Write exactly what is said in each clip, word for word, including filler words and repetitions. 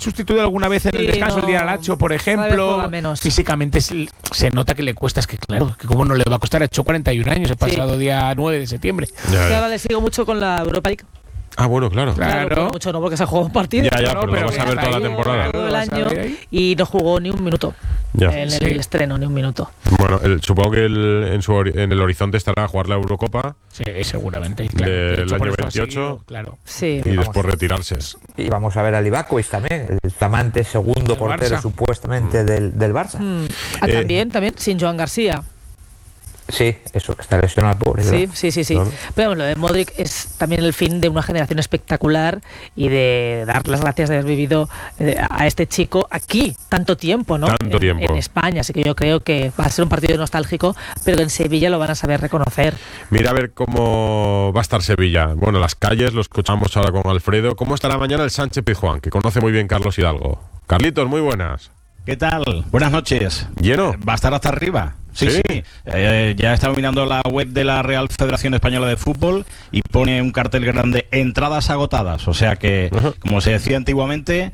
sustituido alguna vez en Sí, el descanso no, el día del Lacho, por ejemplo. menos. Físicamente se, se nota que le cuesta, es que claro, que cómo no le va a costar, ha hecho cuarenta y un años el pasado sí. día nueve de septiembre. Ya, que ya. ahora le sigo mucho con la Europa League. Ah, bueno, claro. Claro, Claro. mucho no, porque se ha jugado un partido. Ya, ya, No, pero, pero lo vas a ver hasta toda la ahí, temporada. Todo el ¿Lo vas a año ver ahí? y no jugó ni un minuto. Ya. En el, Sí. estreno, ni un minuto. Bueno, el, supongo que el, en, su, ori- en el horizonte estará jugar la Eurocopa Sí, seguramente. Claro. del De hecho, año por eso ha veintiocho. seguido, claro. Sí. y Vamos. después retirarse. Y vamos a ver a Livakovic también, el flamante segundo Del portero Barça. supuestamente del, del Barça. Mm. Ah, Eh, también, también, sin Joan García. Sí, eso, que está lesionado el pobre. Sí, ¿verdad? sí, sí, sí. Claro. Pero bueno, lo de Modric es también el fin de una generación espectacular y de dar las gracias de haber vivido eh, a este chico aquí tanto tiempo, ¿no? Tanto en, tiempo. en España, así que yo creo que va a ser un partido nostálgico, pero que en Sevilla lo van a saber reconocer. Mira a ver cómo va a estar Sevilla. Bueno, las calles, lo escuchamos ahora con Alfredo. ¿Cómo estará mañana el Sánchez Pizjuán, que conoce muy bien Carlos Hidalgo? Carlitos, muy buenas. ¿Qué tal? Buenas noches. ¿Lleno? ¿Va a estar hasta arriba? Sí, Sí. sí. Eh, ya he estado mirando la web de la Real Federación Española de Fútbol y pone un cartel grande, entradas agotadas. O sea que, Ajá. como se decía antiguamente,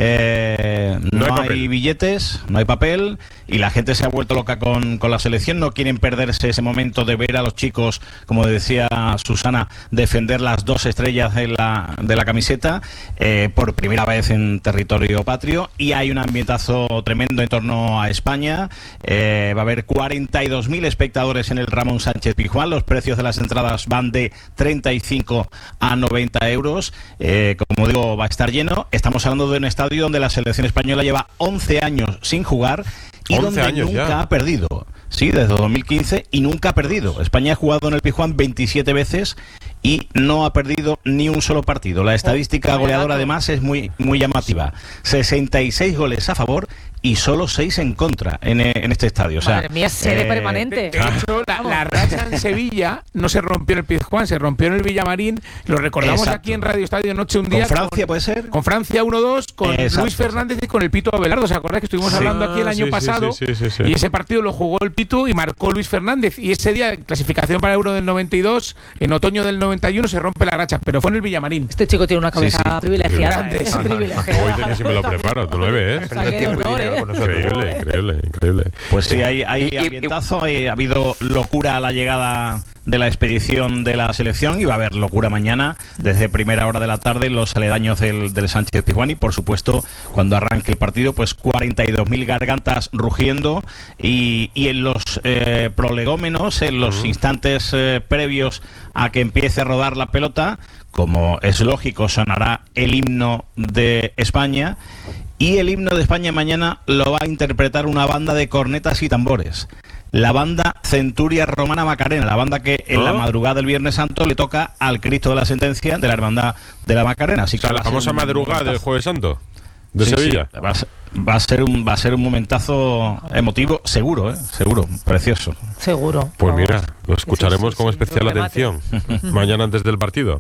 eh, No no, hay hay, papel. billetes, no hay papel y la gente se ha vuelto loca con, con la selección. No quieren perderse ese momento de ver a los chicos, como decía Susana, defender las dos estrellas de la, de la camiseta eh, por primera vez en territorio patrio. Y hay un ambientazo tremendo en torno a España. Eh, va a haber cuarenta y dos mil espectadores en el Ramón Sánchez Pizjuán. Los precios de las entradas van de treinta y cinco a noventa euros. Eh, como digo, va a estar lleno. Estamos hablando de un estadio donde la selección española lleva once años sin jugar y once donde años nunca ya. ha perdido. Sí, desde dos mil quince y nunca ha perdido. España ha jugado en el Pizjuán veintisiete veces y no ha perdido ni un solo partido. La estadística Oh, goleadora dato. además es muy, muy llamativa. sesenta y seis goles a favor y solo seis en contra en, eh, en este estadio. O sea, Madre mía, sede eh, permanente. De hecho, la, la racha en Sevilla no se rompió en el Pizjuán, se rompió en el Villamarín. Lo recordamos Exacto. aquí en Radio Estadio Noche un día. ¿Con Francia puede ser? Con Francia uno dos, con Exacto, Luis Fernández y con el Pito Abelardo. ¿Os acordáis que estuvimos Sí. hablando aquí el Ah, año sí, sí, pasado? sí, sí, sí, sí. Y ese partido lo jugó el Pito y marcó Luis Fernández. Y ese día, clasificación para Euro del noventa y dos, en otoño del noventa y uno se rompe la racha, pero fue en el Villamarín. Este chico tiene una cabeza Sí, sí. privilegiada. Grande. Es Anda, privilegiada. Hoy tenía si me lo preparo, tú lo ves. O sea, qué honor, ¿eh? Increíble, increíble, increíble. Pues sí, hay, hay Y- y- ambientazo, hay- ha habido locura a la llegada de la expedición de la selección y va a haber locura mañana desde primera hora de la tarde en los aledaños del, del Sánchez Pizjuán y por supuesto cuando arranque el partido pues cuarenta y dos mil gargantas rugiendo y, y en los eh, prolegómenos, en los instantes eh, previos a que empiece a rodar la pelota, como es lógico, sonará el himno de España. Y el himno de España mañana lo va a interpretar una banda de cornetas y tambores. La banda Centuria Romana Macarena, la banda que en la ¿Oh? madrugada del Viernes Santo le toca al Cristo de la Sentencia de la Hermandad de la Macarena. Así O sea, que la va a ser famosa un madrugada del momentazo. Jueves Santo de Sí, Sevilla. sí, va, a ser, va a ser un va a ser un momentazo emotivo, seguro, ¿eh? Seguro, precioso. Seguro. Pues Vamos. mira, lo escucharemos Sí, sí, con sí, especial lo que mate. atención mañana antes del partido.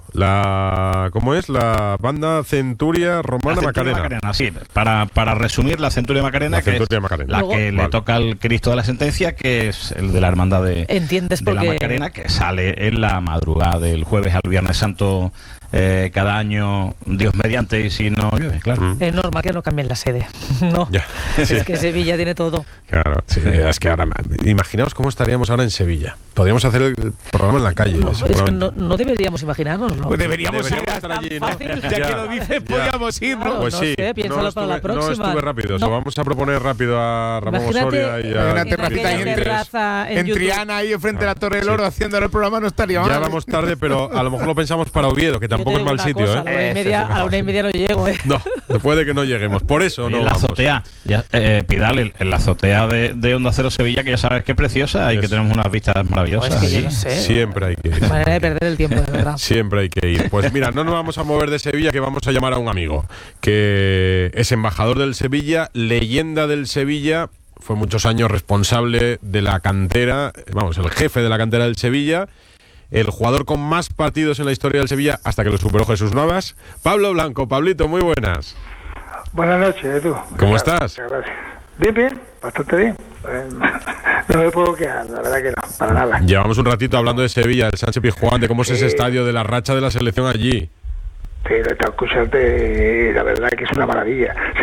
La ¿cómo es? La banda Centuria Romana La Centuria Macarena. Macarena, sí. Para, para resumir, la Centuria Macarena, La que Centuria es Macarena. la Luego- que le Vale. toca al Cristo de la Sentencia, que es el de la Hermandad de, Entiendes de la porque Macarena, que sale en la madrugada del jueves al Viernes Santo eh, cada año, Dios mediante, y si no llueve, claro. Mm. es normal que no cambien la sede. No. Ya. Es que Sevilla tiene todo. Claro, sí, es que ahora imaginaos cómo estaríamos ahora en Sevilla. Podríamos hacer el programa en la calle. No, es que seguramente. no, no deberíamos imaginarnos, ¿no? Pues deberíamos, Deberíamos ir estar tan allí, ¿no? fácil, ya, Ya, que lo dices, ya. podíamos ir, ¿no? Claro. Pues no sí, sé, piénsalo no para la estuve, no próxima. estuve rápido. No. So, vamos a proponer rápido a Ramón Imagínate Osoria y en a una en terracita aquella ahí en terraza en En YouTube. Triana, ahí enfrente de la Torre del Sí. Oro, haciendo el programa, no estaría mal. Ya vamos tarde, pero a lo mejor lo pensamos para Oviedo, que Yo te tampoco es digo mal una sitio, cosa, ¿eh? A la una y Eso media, es a la mejor. una y media no llego, ¿eh? No, puede que no lleguemos. Por eso no en la vamos. azotea, ya, eh, Pidal, en, en la azotea de, de Onda Cero Sevilla, que ya sabes que es preciosa y Es- que tenemos unas vistas maravillosas. Pues es que yo allí. no sé. Siempre hay que ir. Manera de perder el tiempo, de verdad. Siempre hay que ir. Pues mira, no nos vamos a mover de Sevilla, que vamos a llamar a un amigo que es embajador del Sevilla, leyenda del Sevilla, fue muchos años responsable de la cantera, vamos, el jefe de la cantera del Sevilla, el jugador con más partidos en la historia del Sevilla hasta que lo superó Jesús Navas, Pablo Blanco. Pablito, muy buenas. Buenas noches, Edu. ¿Cómo Muchas- estás? muchas gracias. Bien, bien, bastante bien. Eh, No me puedo quejar, la verdad que no, para nada. Llevamos un ratito hablando de Sevilla, del Sánchez Pizjuán, de cómo es ese estadio, de la racha de la selección allí. Sí, lo he estado escuchando y la verdad que es una maravilla.